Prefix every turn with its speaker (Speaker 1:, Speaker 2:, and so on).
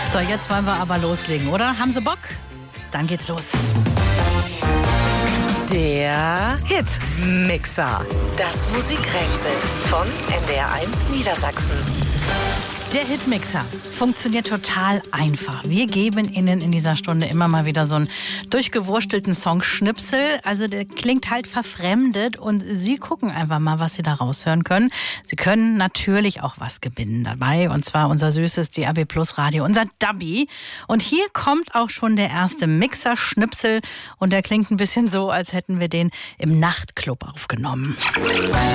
Speaker 1: So, jetzt wollen wir aber loslegen, oder? Haben Sie Bock? Dann geht's los.
Speaker 2: Der Hitmixer. Das Musikrätsel von NDR1 Niedersachsen.
Speaker 1: Der Hitmixer funktioniert total einfach. Wir geben Ihnen in dieser Stunde immer mal wieder so einen durchgewurstelten Songschnipsel. Also der klingt halt verfremdet und Sie gucken einfach mal, was Sie da raushören können. Sie können natürlich auch was gewinnen dabei, und zwar unser süßes DAB+ Radio, unser Dubby. Und hier kommt auch schon der erste Mixer-Schnipsel und der klingt ein bisschen so, als hätten wir den im Nachtclub aufgenommen.